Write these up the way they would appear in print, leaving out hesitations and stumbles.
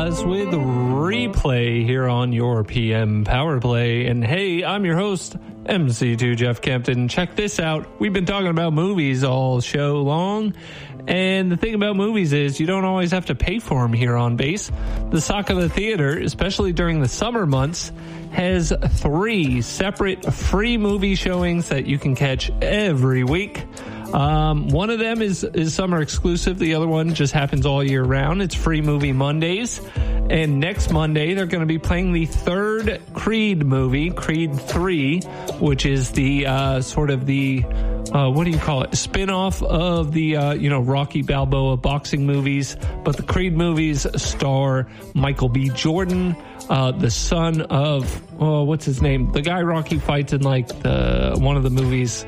Oz with Replay here on your PM Power Play. And hey, I'm your host, MC2 Jeff Kempton. Check this out. We've been talking about movies all show long. And the thing about movies is you don't always have to pay for them here on base. The Sock of the Theater, especially during the summer months, has 3 separate free movie showings that you can catch every week. One of them is summer exclusive. The other one just happens all year round. It's Free Movie Mondays. And next Monday, they're going to be playing the 3rd Creed movie, Creed 3, which is the sort of the what do you call it? Spin-off of the, Rocky Balboa boxing movies. But the Creed movies star Michael B. Jordan, the son of, what's his name? The guy Rocky fights in one of the movies,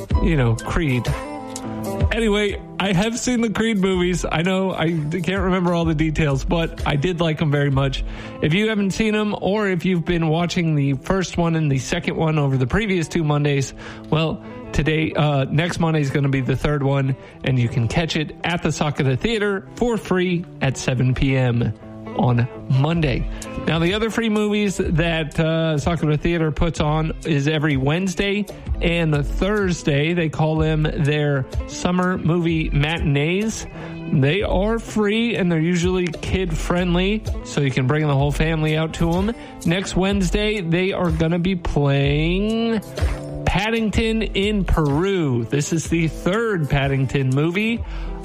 Creed. Anyway, I have seen the Creed movies. I know I can't remember all the details, but I did like them very much. If you haven't seen them, or if you've been watching the first one and the second one over the previous 2 Mondays, well, next Monday is going to be the 3rd one, and you can catch it at the Sock of the Theater for free at 7 p.m. on Monday. Now, the other free movies that Sock of the Theater puts on is every Wednesday and the Thursday. They call them their summer movie matinees. They are free, and they're usually kid-friendly, so you can bring the whole family out to them. Next Wednesday, they are going to be playing Paddington in Peru. This is the 3rd Paddington movie,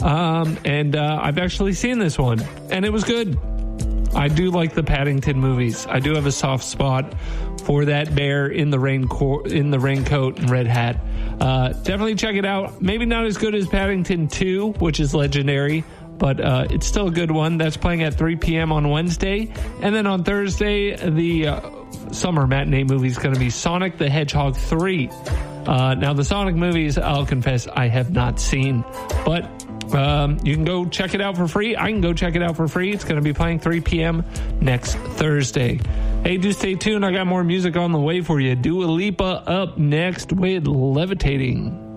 and I've actually seen this one, and it was good. I do like the Paddington movies. I do have a soft spot for that bear in the raincoat and red hat. Definitely check it out. Maybe not as good as Paddington 2, which is legendary, but it's still a good one. That's playing at 3 p.m. on Wednesday. And then on Thursday, the summer matinee movie is going to be Sonic the Hedgehog 3. Now, the Sonic movies, I'll confess, I have not seen, but you can go check it out for free. I can go check it out for free. It's going to be playing 3 p.m. next Thursday. Hey, do stay tuned. I got more music on the way for you. Dua Lipa up next with Levitating.